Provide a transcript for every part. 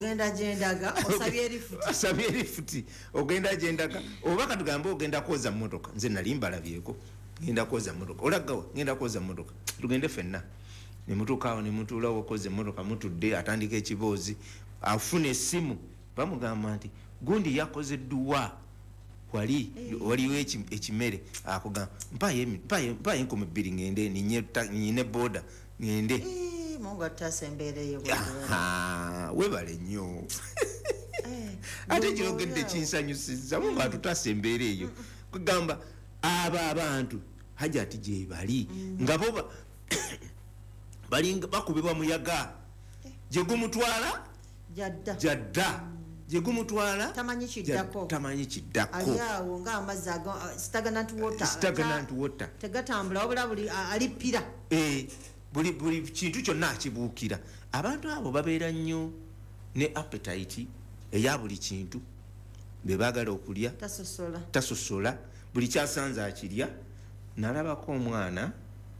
Ogenda jendaga osabye lifuti ogenda jendaga oba katugamba ogenda koza mmotoka nze nali mbalabyeko ngenda koza mmotoka olagawa ngenda koza mmotoka tugende fenna ne mutukawo ne mutulawo koza mmotoka mutudde atandika ekiboozi afune essimu bamugamba nti gundi yakoze duwa waliwo ekimere akugamba mpaye nkumi bbiri ngende ninye boda ngende Mungu atasembereyo webale nnyo ate kirogedde kinsanyusiza Mungu atutasembereyo kugamba abantu hajati gye bali nga bo balinga bakubibwa muyaga gye gumutwala jadda gye gumutwala tamanyi kiddako aliawo nga amazzi stagnant water tegatambula wabula buli alipira buli kintu kyonna kibuukira abantu abo babeera nnyo ne appetite eya buli kintu be baagala okulya tasosola buli kyasanze akirya nalabako omwana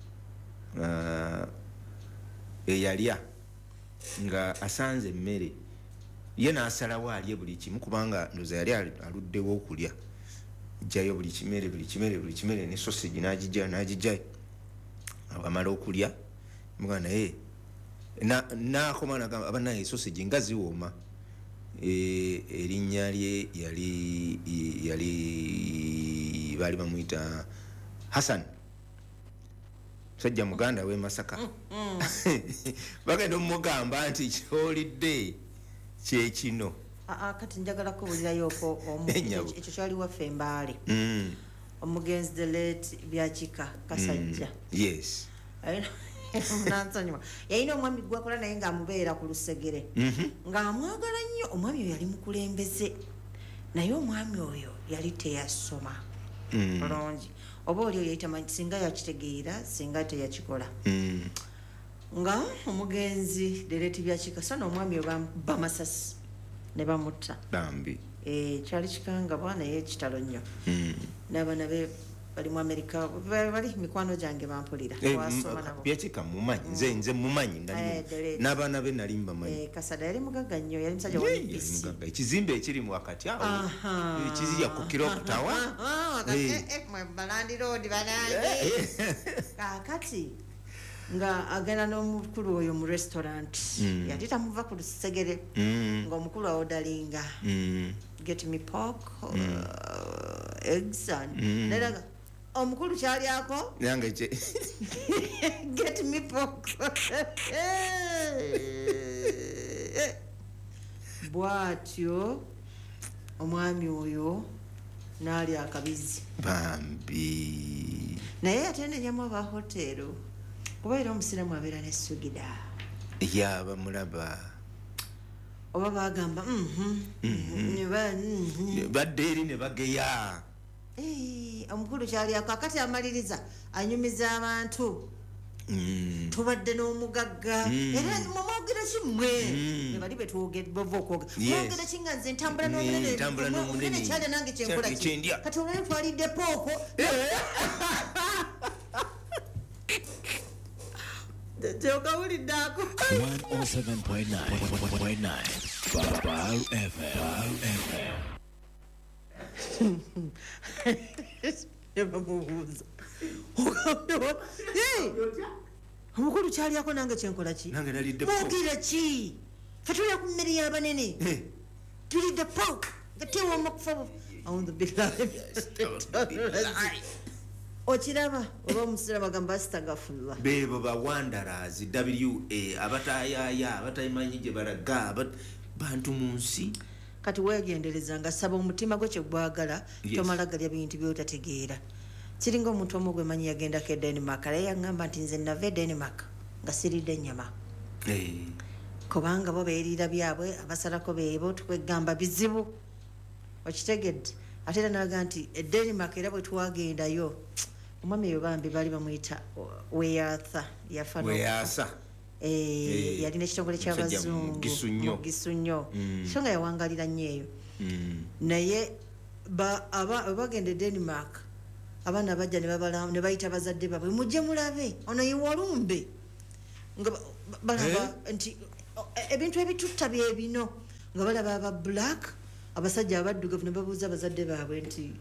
eyalya nga asanze emmere ye n'asalawo alye buli kimu kubanga ndoza yali aluddewo okulya jjayo buli kimere ne sausage n'agijjayo amala okulya mwana nakoma nagamba abanaye sausage nga ziwooma erinnya lye yali bali bamuyita Hassan sajja muganda we Masaka bagenda omugamba nti kyolidde kyekino kati njagala kubulirayo ekyo kyali waffe Mbaale omugenzi the late Byakika Kasajja yes Nansanyuma yalina omwami gwakola naye ng'amubeera ku lusegere ng'amwagala nnyo omwami oyo yali mukulembeze naye omwami oyo yali teyasoma bulungi oba oli oyo yayitamanyi singa yakitegeera singa teyakikola nga omugenzi dereti Byakika so n'omwami oyo bamasasi ne bamutta bambi kyali kikangabwa naye kitalo nnyo n'abaana be bali mu Amerika bali mikwano gyange bampulira wasoma nabo Byakika mumanyi nze mumanyi n'abaana be nali mbamanyi Kasada yali mugagga nnyo yali musajja wa PC ekizimbe ekiri mu wakati awo ekizija kukira okutawa Balandi Road Balandi kakati nga agenda n'omukulu oyo mu restaurant yali tamuva ku lusegere ng'omukulu awodalinga get me pork eggs and neraga omukulu kyalyako nange get me pork bwatyo omwami oyo naali akabizi bambi naye atendenyamu aba hotero kuba era omusiramu abeera ne sugida yaba mulaba oba bagamba badde eri ne bageya omukulu kyalyako akati amaliriza anyumiza abantu tubadde n'omugagga era mumwogera kimwe bali betwogera mwogera kinga nze ntambula n'omunene kyalya nange kyenkola kati olwayo twalidde pooko Jokawulidako 107.9 Baal FM Ebamubuuza omukulu kyalyako nange kyenkola ki mwogera ki fe tulya ku mmere y'abanene tulidde pork nga tewooma kufa okiraba oba omusira bagamba sitagafulwa bebo bawandarazi WA abatayaya abatayimanyi gye balaga bantu mu nsi kati weegendereza nga saba omutima gwe kye gwagala tomala galya bintu by'otategeera kiringa omuntu omu gwe manyi yagendako e Denmark naye yaŋŋamba nti nze nava e Denmark nga siridde ennyama kubanga bo beeriira byabwe abasalako beebo tukwegamba bizibu okitegedde ate era naga nti e Denmark era bwe twagendayo omwami oyo bambi baali bamuyita Weartha yafa yalina ekitongole ky'abazungu mugisu nnyo so nga yawangalira nnyo eyo naye bagenda e Denmark abaana bajja ne bayita bazadde babwe mujje mulabe ono ye Walumbe nga balaba nti ebintu ebitutta bye bino nga balaba aba black abasajja abaddugavu ne babuuza abazadde baabwe nti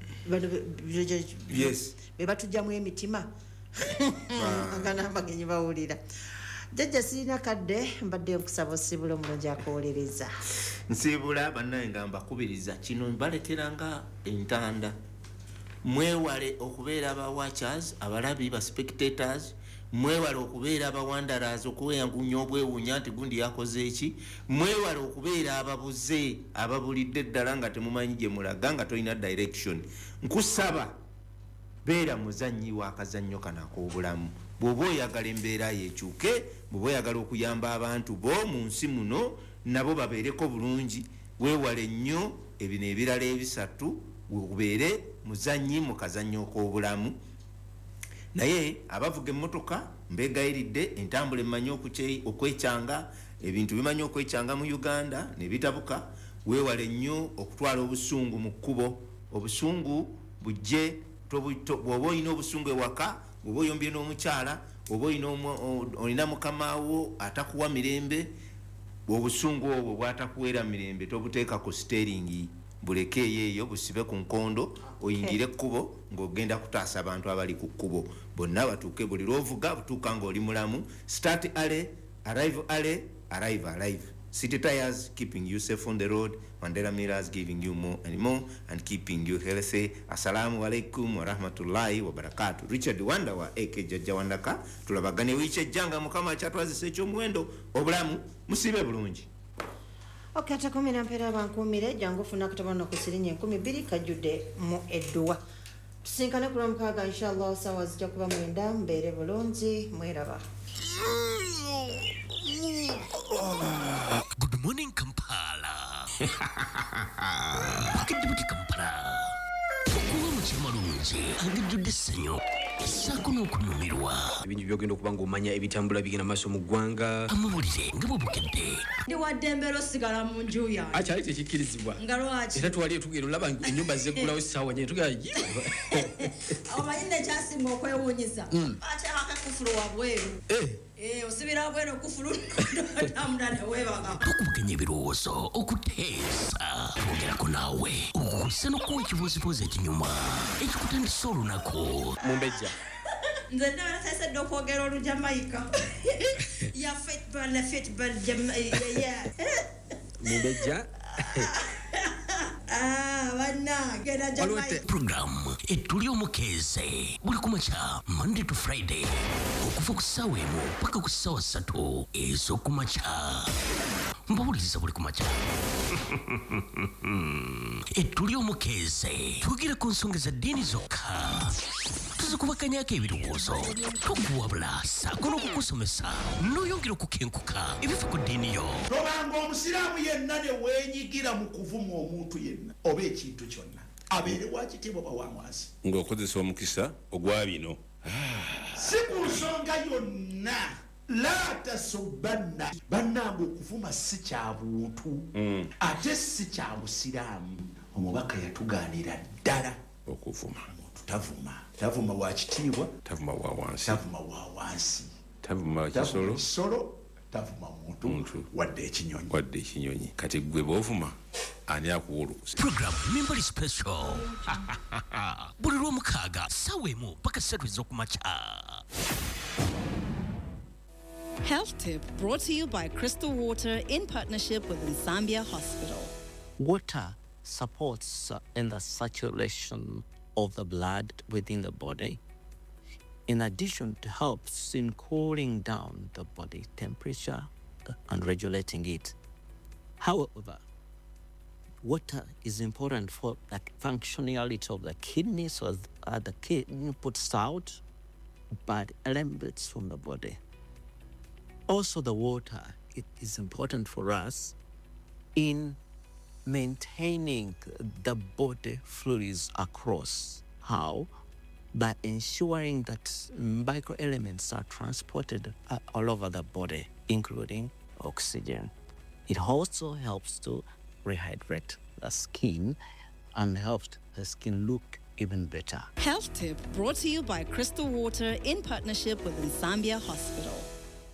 be batujjamu emitima aganambagenyi bawulira jjajja sirina kadde mbadde nkusaba osiibula omulungi akowolereza nsiibula bannaye nga mbakubiriza kino mbaleteranga entanda mwewale okubeera aba watchers abalabi ba spectators mwewale okubeera aba wanderers okuweyangunya obwewuunya nti gundi yakoze eki mwewale okubeera ababuze ababulidde ddala nga temumanyi gye mulaga nga tolina direction nkusaba beera muzannyi w'akazannyo kano ak'obulamu bw'oba oyagala embeera yekyuke bw'oba oyagala okuyamba abantu bo mu nsi muno nabo babeereko bulungi weewale nnyo ebino ebirala ebisatu ubeere muzannyi mu kazannyo k'obulamu naye abavuga emmotoka mbegayiridde entambula emanyi okwecyanga ebintu bimanyi okwecyanga mu Uganda ne bitabuka weewale nnyo okutwala obusungu mu kkubo obusungu bujje bw'oba olina obusungu ewaka bw'oba oyombye n'omukyala oba olina mukamaawo atakuwa mirembe obusungu obwo bwatakuweera mirembe tobuteeka ku steeringi bulekeeyo eyo busibe ku nkondo oyingire ekkubo ng'ogenda kutaasa abantu abali ku kkubo bonna batuuke buli lwovuga butuuka ng'oli mulamu start early arrive early arrive alive city tires keeping you safe on the road Mandela Mirrors giving you more and more and keeping you healthy. Assalamu alaikum wa rahmatullahi wa barakatuh. Richard Wanda wa AK Jajja Wandaka tulabagane wiche janga mukama kyatwazise ekyomuwendo obulamu musibe bulungi. Okay, atakumi na mpera bankumire jangu funa kutabana kusirinye 12 kajudde mu edduwa. Tusinkane kula mukaga inshallah sawa zijja kuba mwenda mbere bulungi mweraba. Good morning Kampala. Kidibuti Kampala. Kuwa mukimalungi angijudde essanyu ssaako n'okunyumirwa ebintu byogenda okuba ng'omanya ebitambula bigenda maaso mu ggwanga amawulire nga bwebukedde ndi waddembera osigala mu nju yange akyali tekikkirizibwa nga lwaki era twali tugenda olaba ennyumba zeggulawo essaawa nye tugera omanyi nekyasinga okwewuunyisa akyakaka kufulu wabweru osibira wabweru kufulu tamda newebaga tukubuganya ebirowoozo okuteesa twogerako naawe okukusa n'okuwa ekibuuzibuuzi ekinyuma ekikutandisa olunaku mumbejja nze nabasasedde okwogera olujamayika ya fitbal mumbejja bannange Jamaica program etuli omukeeze buli kumakya Monday to Friday okuva ku ssaawa emu paka ku ssaawa 3 ez'okumakya mbawuliriza buli kumakya etuli omukeeze twogera ku nsonga za ddiini zokka tuzikubaganyako ebirowoozo tokuwabula ssaako n'okukusomesa n'oyongera okukenkuka ebifa ku ddiini yo tobanga omusiraamu yenna ne weenyigira mu kuvuma omuntu yenna oba ekintu kyonna abeere wakitiibwa bawamwasi ng'okozesa omukisa ogwa bino si ku nsonga yonna la tasubanna bannange okuvuma si kya buntu ate si kya busiraamu omubaka yatugaanira ddala okuvuma tavuma wa kitiibwa tavuma wa wansi tavuma kisolo tavuma muntu wadde ekinyonyi kati gwe b'ovuma ani akuwa olukusa program mimbali special buli lw'omukaaga ssaawa emu paka 3 ez'okumakya. Health Tip brought to you by Crystal Water in partnership with Nsambia Hospital. Water supports in the circulation of the blood within the body. In addition, it helps in cooling down the body temperature and regulating it. However, water is important for the functionality of the kidney, so the kidney puts out bad elements from the body. Also, the water, it is important for us in maintaining the body fluids across. How? By ensuring that microelements are transported all over the body, including oxygen. It also helps to rehydrate the skin and helps the skin look even better. Health Tip brought to you by Crystal Water in partnership with Nsambia Hospital.